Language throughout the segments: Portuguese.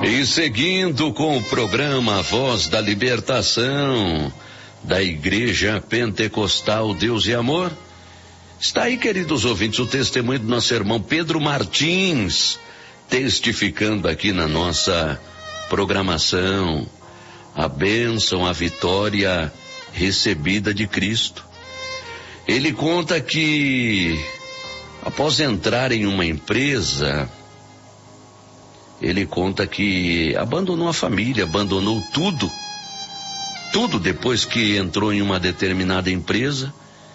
E seguindo com o programa Voz da Libertação da Igreja Pentecostal Deus e Amor, está aí, queridos ouvintes, o testemunho do nosso irmão Pedro Martins, testificando aqui na nossa programação a bênção, a vitória recebida de Cristo. Ele conta que após entrar em uma empresa, ele conta que abandonou a família, abandonou tudo depois que entrou em uma determinada empresa,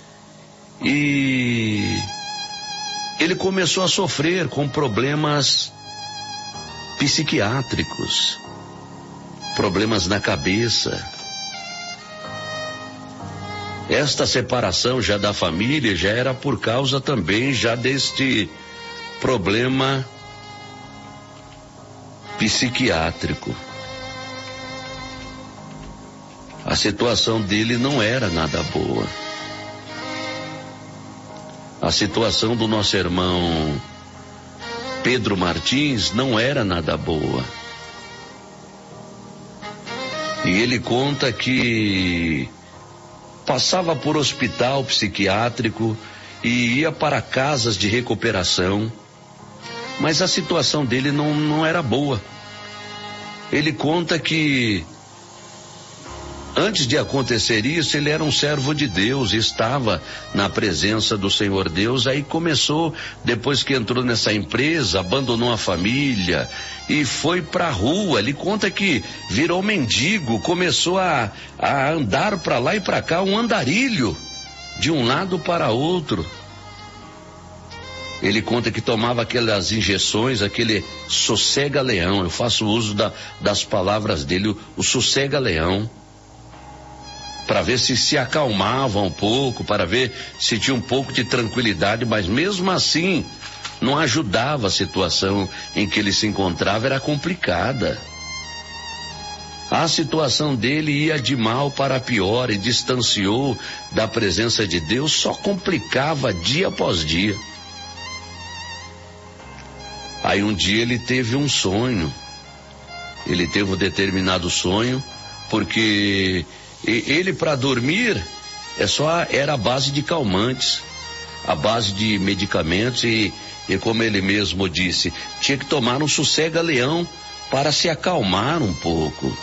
e ele começou a sofrer com problemas psiquiátricos, problemas na cabeça. Esta separação já da família já era por causa também já deste problema psiquiátrico. A situação dele não era nada boa. A situação do nosso irmão Pedro Martins não era nada boa. E ele conta que passava por hospital psiquiátrico e ia para casas de recuperação, mas a situação dele não era boa. Ele conta que antes de acontecer isso, ele era um servo de Deus, estava na presença do Senhor Deus. Aí começou, depois que entrou nessa empresa, abandonou a família e foi pra rua. Ele conta que virou mendigo, começou a andar pra lá e pra cá, um andarilho, de um lado para outro. Ele conta que tomava aquelas injeções, aquele sossega-leão. Eu faço uso das palavras dele, o sossega-leão, para ver se acalmava um pouco, para ver se tinha um pouco de tranquilidade, mas mesmo assim não ajudava. A situação em que ele se encontrava era complicada. A situação dele ia de mal para pior e distanciou da presença de Deus, só complicava dia após dia. Aí um dia ele teve um sonho, ele teve um determinado sonho, porque ele para dormir era a base de calmantes, a base de medicamentos e como ele mesmo disse, tinha que tomar um sossega-leão para se acalmar um pouco.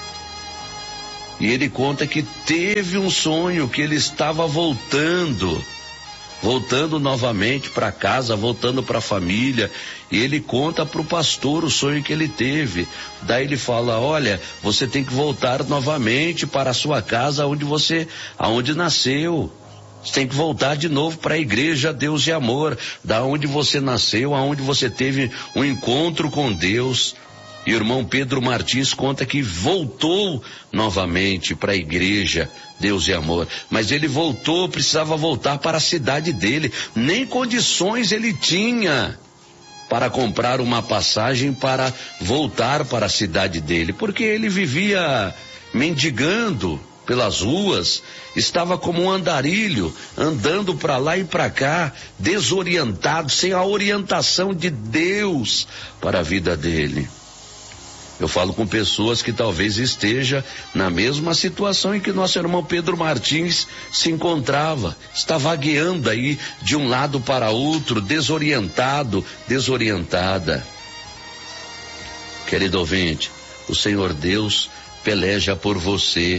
E ele conta que teve um sonho que ele estava voltando novamente para casa, voltando para a família, e ele conta para o pastor o sonho que ele teve. Daí ele fala: olha, você tem que voltar novamente para a sua casa aonde nasceu. Você tem que voltar de novo para a igreja Deus e Amor, da onde você nasceu, aonde você teve um encontro com Deus. E o irmão Pedro Martins conta que voltou novamente para a igreja Deus e Amor, mas ele precisava voltar para a cidade dele, nem condições ele tinha para comprar uma passagem para voltar para a cidade dele, porque ele vivia mendigando pelas ruas, estava como um andarilho, andando para lá e para cá, desorientado, sem a orientação de Deus para a vida dele. Eu falo com pessoas que talvez esteja na mesma situação em que nosso irmão Pedro Martins se encontrava, está vagueando aí de um lado para outro, desorientado, desorientada. Querido ouvinte, o Senhor Deus peleja por você.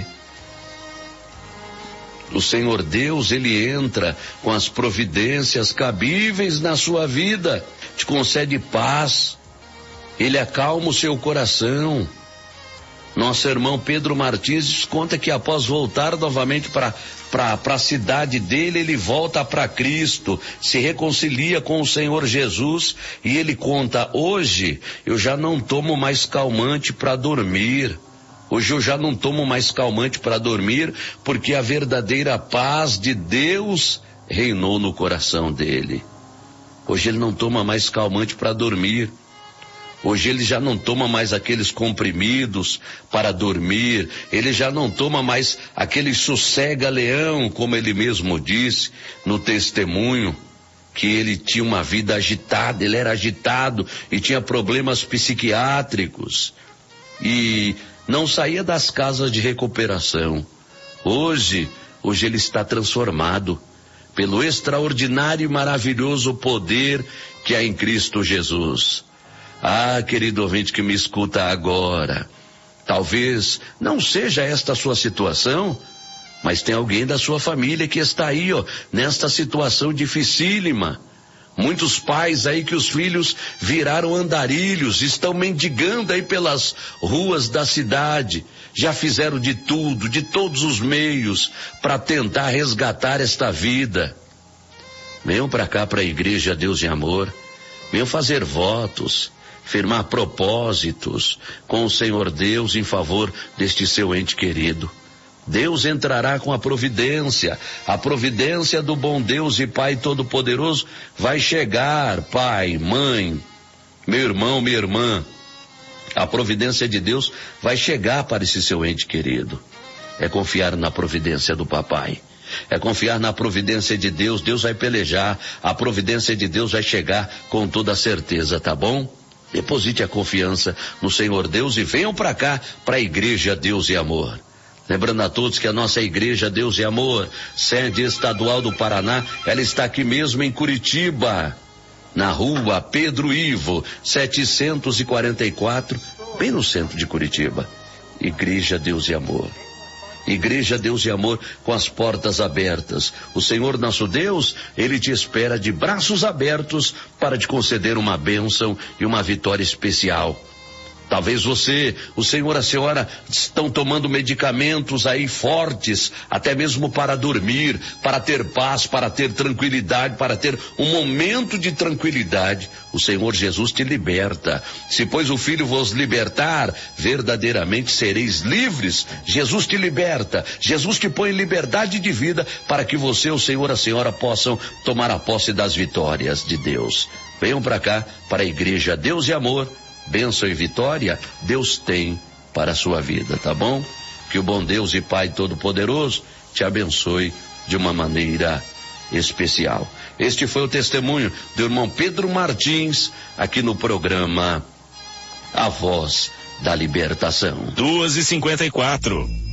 O Senhor Deus, Ele entra com as providências cabíveis na sua vida, te concede paz, Ele acalma o seu coração. Nosso irmão Pedro Martins conta que após voltar novamente para a cidade dele, ele volta para Cristo, se reconcilia com o Senhor Jesus, e ele conta: hoje eu já não tomo mais calmante para dormir. Hoje eu já não tomo mais calmante para dormir, porque a verdadeira paz de Deus reinou no coração dele. Hoje ele não toma mais calmante para dormir. Hoje ele já não toma mais aqueles comprimidos para dormir, ele já não toma mais aquele sossega-leão, como ele mesmo disse no testemunho que ele tinha uma vida agitada, ele era agitado e tinha problemas psiquiátricos e não saía das casas de recuperação. Hoje ele está transformado pelo extraordinário e maravilhoso poder que há em Cristo Jesus. Ah, querido ouvinte que me escuta agora, talvez não seja esta a sua situação, mas tem alguém da sua família que está aí, nesta situação dificílima. Muitos pais aí que os filhos viraram andarilhos, estão mendigando aí pelas ruas da cidade. Já fizeram de tudo, de todos os meios, para tentar resgatar esta vida. Venham para cá, para a Igreja Deus e Amor. Venham fazer votos, firmar propósitos com o Senhor Deus em favor deste seu ente querido. Deus entrará com a providência do bom Deus e Pai Todo-Poderoso vai chegar, pai, mãe, meu irmão, minha irmã. A providência de Deus vai chegar para esse seu ente querido. É confiar na providência do papai. É confiar na providência de Deus. Deus vai pelejar, a providência de Deus vai chegar com toda certeza, tá bom? Deposite a confiança no Senhor Deus e venham para cá, para a Igreja Deus e Amor. Lembrando a todos que a nossa Igreja Deus e Amor, sede estadual do Paraná, ela está aqui mesmo em Curitiba, na rua Pedro Ivo, 744, bem no centro de Curitiba. Igreja Deus e Amor. Igreja Deus e Amor com as portas abertas. O Senhor nosso Deus, Ele te espera de braços abertos para te conceder uma bênção e uma vitória especial. Talvez você, o senhor, a senhora estão tomando medicamentos aí fortes, até mesmo para dormir, para ter paz, para ter tranquilidade, para ter um momento de tranquilidade. O Senhor Jesus te liberta. Se pois o Filho vos libertar, verdadeiramente sereis livres. Jesus te liberta. Jesus te põe em liberdade de vida para que você, o senhor, a senhora possam tomar a posse das vitórias de Deus. Venham para cá, para a Igreja Deus e Amor. Bênção e vitória Deus tem para a sua vida, tá bom? Que o bom Deus e Pai Todo-Poderoso te abençoe de uma maneira especial. Este foi o testemunho do irmão Pedro Martins, aqui no programa A Voz da Libertação. 2h54.